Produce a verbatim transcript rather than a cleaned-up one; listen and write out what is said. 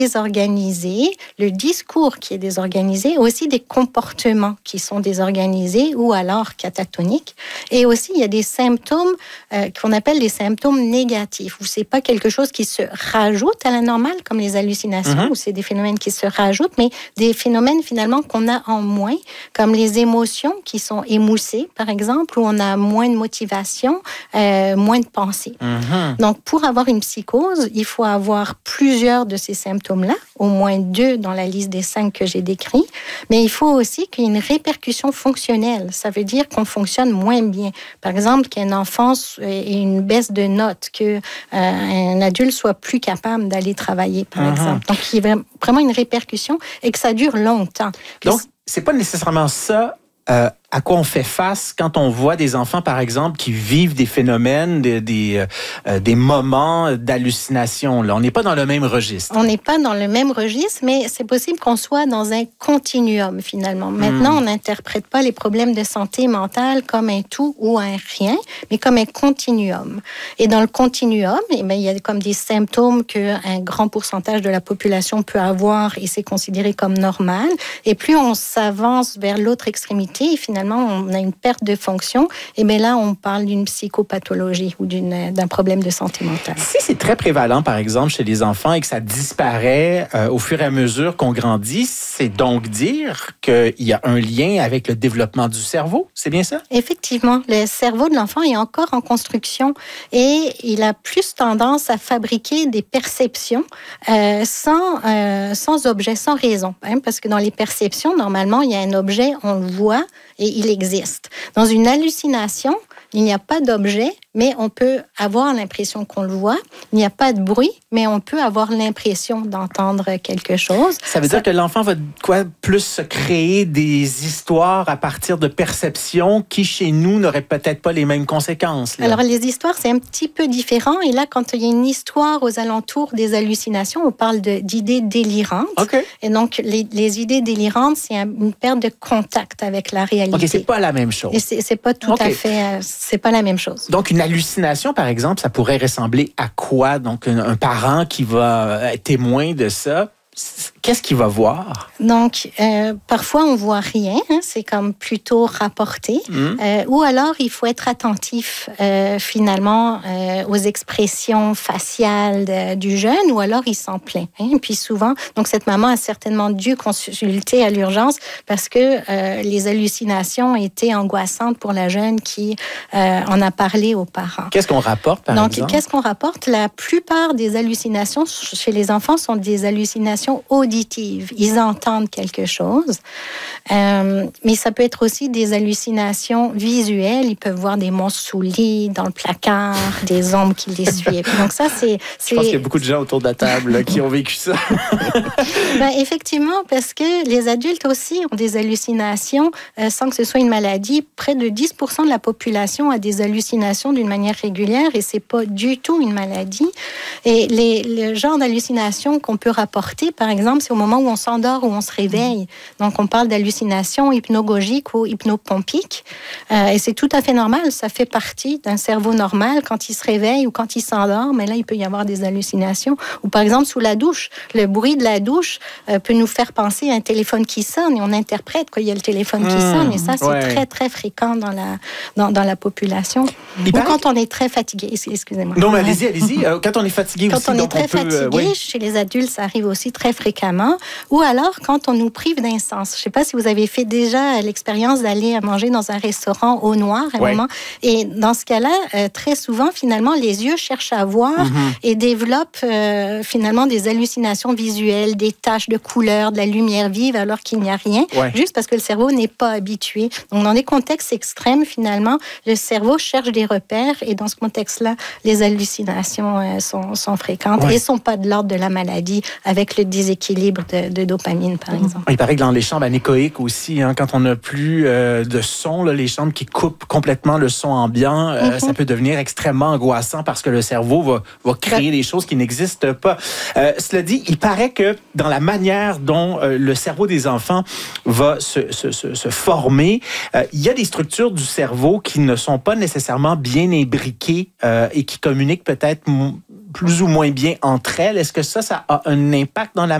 désorganisé, le discours qui est désorganisé, aussi des comportements qui sont désorganisés ou alors catatoniques. Et aussi, il y a des symptômes euh, qu'on appelle des symptômes négatifs, où c'est pas quelque chose qui se rajoute à la normale, comme les hallucinations, mm-hmm. où c'est des phénomènes qui se rajoutent, mais des phénomènes finalement qu'on a en moins, comme les émotions qui sont émoussées, par exemple, où on a moins de motivation, euh, moins de pensée. Mm-hmm. Donc, pour avoir une psychose, il faut avoir plusieurs de ces symptômes là, au moins deux dans la liste des cinq que j'ai décrits, mais il faut aussi qu'il y ait une répercussion fonctionnelle. Ça veut dire qu'on fonctionne moins bien. Par exemple, qu'un enfant ait une baisse de notes, qu'un euh, adulte soit plus capable d'aller travailler, par uh-huh. exemple. Donc, il y a vraiment une répercussion et que ça dure longtemps. Donc, c'est pas nécessairement ça euh, à quoi on fait face quand on voit des enfants, par exemple, qui vivent des phénomènes, des, des, euh, des moments d'hallucination. Là, on n'est pas dans le même registre. On n'est pas dans le même registre, mais c'est possible qu'on soit dans un continuum, finalement. Maintenant, mmh. on n'interprète pas les problèmes de santé mentale comme un tout ou un rien, mais comme un continuum. Et dans le continuum, eh bien, il y a comme des symptômes qu'un grand pourcentage de la population peut avoir et c'est considéré comme normal. Et plus on s'avance vers l'autre extrémité, finalement, on a une perte de fonction, et bien là, on parle d'une psychopathologie ou d'une, d'un problème de santé mentale. Si c'est très prévalent, par exemple, chez les enfants et que ça disparaît euh, au fur et à mesure qu'on grandit, c'est donc dire qu'il y a un lien avec le développement du cerveau, c'est bien ça? Effectivement, le cerveau de l'enfant est encore en construction et il a plus tendance à fabriquer des perceptions euh, sans, euh, sans objet, sans raison. Hein, parce que dans les perceptions, normalement, il y a un objet, on le voit, et il existe. Dans une hallucination, il n'y a pas d'objet, mais on peut avoir l'impression qu'on le voit. Il n'y a pas de bruit, mais on peut avoir l'impression d'entendre quelque chose. Ça veut Ça... dire que l'enfant va quoi, plus créer des histoires à partir de perceptions qui, chez nous, n'auraient peut-être pas les mêmes conséquences. Là. Alors, les histoires, c'est un petit peu différent. Et là, quand il y a une histoire aux alentours des hallucinations, on parle de, d'idées délirantes. Okay. Et donc, les, les idées délirantes, c'est une perte de contact avec la réalité. OK, c'est pas la même chose. Et c'est, c'est pas tout okay. à fait... Euh, c'est pas la même chose. Donc, une hallucination, par exemple, ça pourrait ressembler à quoi? Donc, un, un parent qui va être témoin de ça, qu'est-ce qu'il va voir? Donc, euh, parfois, on voit rien. Hein, c'est comme plutôt rapporté. Mmh. Euh, ou alors, il faut être attentif, euh, finalement, euh, aux expressions faciales de, du jeune, ou alors il s'en plaint. Hein. Puis souvent, donc cette maman a certainement dû consulter à l'urgence parce que euh, les hallucinations étaient angoissantes pour la jeune qui euh, en a parlé aux parents. Qu'est-ce qu'on rapporte, par donc, exemple? Donc, qu'est-ce qu'on rapporte? La plupart des hallucinations chez les enfants sont des hallucinations auditives. Ils entendent quelque chose. Euh, mais ça peut être aussi des hallucinations visuelles. Ils peuvent voir des monstres sous le lit, dans le placard, des ombres qui les suivent. Donc ça, c'est... c'est... Je pense qu'il y a beaucoup de gens autour de la table là, qui ont vécu ça. Ben, effectivement, parce que les adultes aussi ont des hallucinations euh, sans que ce soit une maladie. Près de dix pour cent de la population a des hallucinations d'une manière régulière et c'est pas du tout une maladie. Et les, le genre d'hallucinations qu'on peut rapporter, par exemple, c'est au moment où on s'endort ou on se réveille. Donc, on parle d'hallucinations hypnagogiques ou hypnopompiques. Euh, et c'est tout à fait normal. Ça fait partie d'un cerveau normal quand il se réveille ou quand il s'endort. Mais là, il peut y avoir des hallucinations. Ou par exemple, sous la douche. Le bruit de la douche euh, peut nous faire penser à un téléphone qui sonne et on interprète qu'il y a le téléphone qui mmh, sonne. Et ça, c'est ouais. très, très fréquent dans la, dans, dans la population. Il ou quand on est très fatigué. Excusez-moi. Non, mais allez-y, allez-y. Euh, quand on est fatigué quand aussi. Quand on est donc très on peut, fatigué, euh, oui. chez les adultes, ça arrive aussi très fréquemment. Ou alors, quand on nous prive d'un sens. Je ne sais pas si vous avez fait déjà l'expérience d'aller manger dans un restaurant au noir à un ouais. moment. Et dans ce cas-là, euh, très souvent, finalement, les yeux cherchent à voir mm-hmm. et développent euh, finalement des hallucinations visuelles, des taches de couleur, de la lumière vive, alors qu'il n'y a rien, ouais. juste parce que le cerveau n'est pas habitué. Donc, dans des contextes extrêmes, finalement, le cerveau cherche des repères et dans ce contexte-là, les hallucinations euh, sont, sont fréquentes ouais. et ne sont pas de l'ordre de la maladie avec le déséquilibre de, de dopamine, par mmh. exemple. Il paraît que dans les chambres anéchoïques aussi, hein, quand on n'a plus euh, de son, là, les chambres qui coupent complètement le son ambiant, euh, mmh. ça peut devenir extrêmement angoissant parce que le cerveau va, va créer ouais. des choses qui n'existent pas. Euh, cela dit, il paraît que dans la manière dont euh, le cerveau des enfants va se, se, se, se former, euh, il y a des structures du cerveau qui ne sont pas nécessairement bien imbriquées euh, et qui communiquent peut-être m- plus ou moins bien entre elles. Est-ce que ça, ça a un impact dans la